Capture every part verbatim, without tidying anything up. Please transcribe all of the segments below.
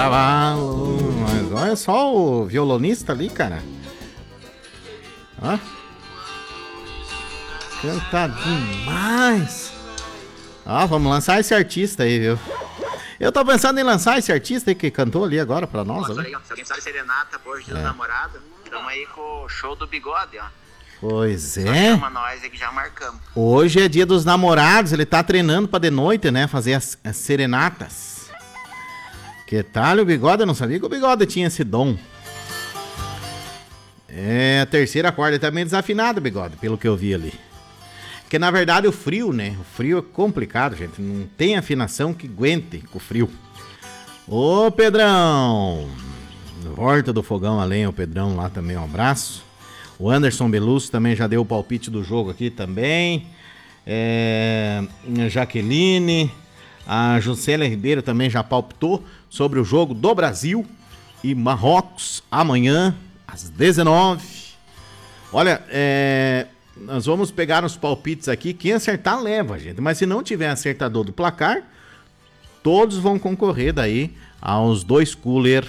Cavalo, mas olha só o violonista ali, cara. Ó. Canta demais. Ó, vamos lançar esse artista aí, viu? Eu tô pensando em lançar esse artista aí que cantou ali agora pra nós. Ó, ali. Se alguém sabe serenata, hoje dia do namorado, estamos aí com o show do Bigode, ó. Pois Só é. chama nós aí que já marcamos. Hoje é dia dos namorados, ele tá treinando pra de noite, né? Fazer as, as serenatas. Que tal o Bigode? Eu não sabia que o Bigode tinha esse dom. É, a terceira corda tá meio desafinada, Bigode, pelo que eu vi ali. Porque na verdade o frio, né? O frio é complicado, gente. Não tem afinação que aguente com o frio. Ô, Pedrão! Volta do fogão a lenha, o Pedrão lá também, um abraço. O Anderson Belusso também já deu o palpite do jogo aqui também. É, Jaqueline. A Juscelia Ribeiro também já palpitou sobre o jogo do Brasil e Marrocos amanhã às dezenove. Olha, é, nós vamos pegar os palpites aqui. Quem acertar leva, gente. Mas se não tiver acertador do placar, todos vão concorrer daí aos dois cooler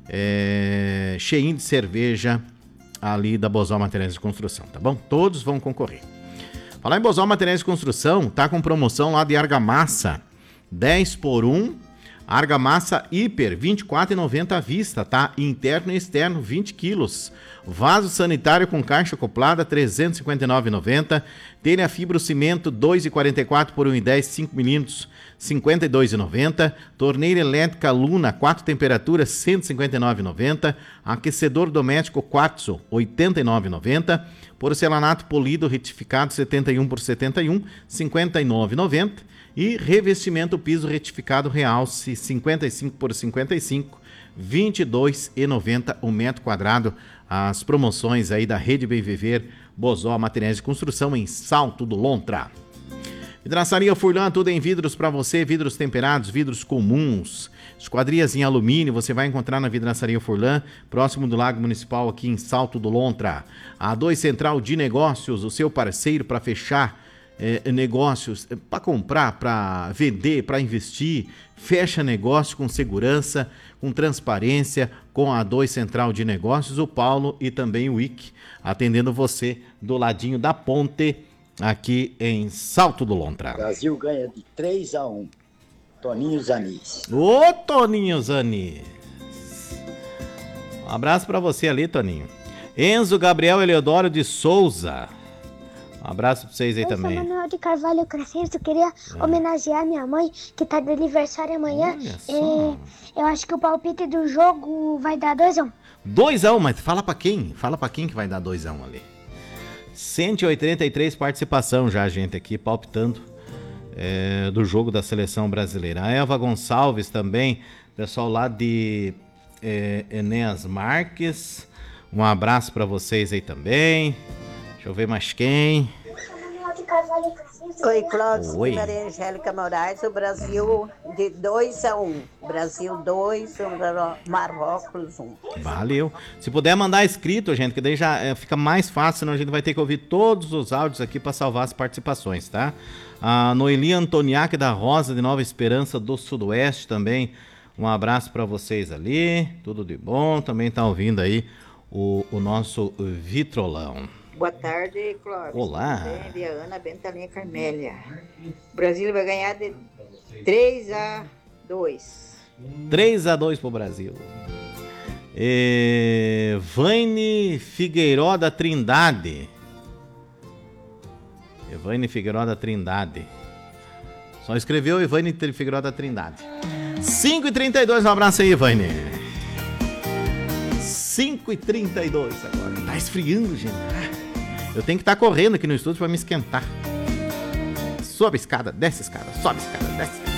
é, cheinhos de cerveja ali da Bozal Materiais de Construção, tá bom? Todos vão concorrer. Falar em Bozal Materiais de Construção, tá com promoção lá de argamassa, dez por um, argamassa hiper, vinte e quatro reais e noventa centavos à vista, tá? Interno e externo, vinte quilos. Vaso sanitário com caixa acoplada, trezentos e cinquenta e nove reais e noventa centavos. Telha fibrocimento, dois reais e quarenta e quatro por um real e dez, cinco milímetros, cinquenta e dois reais e noventa centavos. Torneira elétrica Luna, quatro temperaturas, cento e cinquenta e nove reais e noventa centavos. Aquecedor doméstico Quartzo, oitenta e nove reais e noventa centavos. Porcelanato polido retificado, setenta e um por setenta e um, cinquenta e nove reais e noventa centavos. E revestimento piso retificado Realce, cinquenta e cinco por cinquenta e cinco, vinte e dois reais e noventa centavos o metro quadrado. As promoções aí da Rede Bem Viver, Bozó Materiais de Construção em Salto do Lontra. Vidraçaria Furlan, tudo em vidros para você, vidros temperados, vidros comuns, esquadrias em alumínio, você vai encontrar na Vidraçaria Furlan, próximo do Lago Municipal aqui em Salto do Lontra. A dois Central de Negócios, o seu parceiro para fechar É, negócios, para comprar, para vender, para investir, fecha negócio com segurança, com transparência, com a dois Central de Negócios, o Paulo e também o Ick, atendendo você do ladinho da ponte, aqui em Salto do Lontra. O Brasil ganha de três a um. Toninho Zanis. Ô, Toninho Zanis. Um abraço para você ali, Toninho. Enzo Gabriel Eleodoro de Souza. Um abraço pra vocês aí eu também. Eu sou Manuel de Carvalho Crescentes, eu queria é. homenagear minha mãe, que tá de aniversário amanhã. E eu acho que o palpite do jogo vai dar dois a um. dois a um, mas fala pra quem? Fala pra quem que vai dar dois a um ali. cento e oitenta e três participação já, gente, aqui, palpitando é, do jogo da seleção brasileira. A Eva Gonçalves também, pessoal lá de é, Enéas Marques. Um abraço pra vocês aí também. Deixa eu ver mais quem. Oi, Clóvis, Oi. Maria Angélica Moraes, o Brasil de dois a um. Brasil dois, Marrocos um. Valeu. Se puder mandar escrito, gente, que daí já é, fica mais fácil, senão a gente vai ter que ouvir todos os áudios aqui para salvar as participações, tá? A Noeli Antoniac da Rosa de Nova Esperança do Sudoeste também. Um abraço para vocês ali. Tudo de bom. Também tá ouvindo aí o, o nosso Vitrolão. Boa tarde, Clóvis. Olá. Bem, Ana Bentalinha Carmélia. O Brasil vai ganhar de três a dois. três a dois pro Brasil. E... Vane Figueiró da Trindade. Evane Figueiró da Trindade. Só escreveu Evane Figueiró da Trindade. cinco e trinta e dois, um abraço aí, Evane. cinco e trinta e dois agora. Tá esfriando, gente. Eu tenho que estar correndo aqui no estúdio para me esquentar. Sobe a escada, desce a escada, sobe a escada, desce a escada.